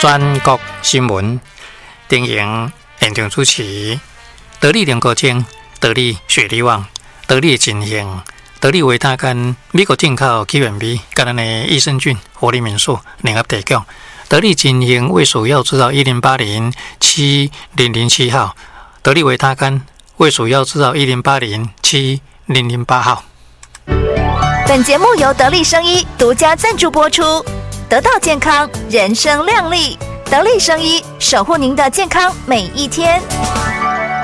全国新闻电影现场主持：得力联国精、得力雪梨网、得力金兴、得力维他干、美国进口起源米、甲咱的益生菌、活力民宿联合提供。得力金兴为属药制造10807007号，得力维他干为属药制造10807008号。 本节目由得力生医独家赞助播出，得到健康，人生亮丽。得力生医，守护您的健康每一天。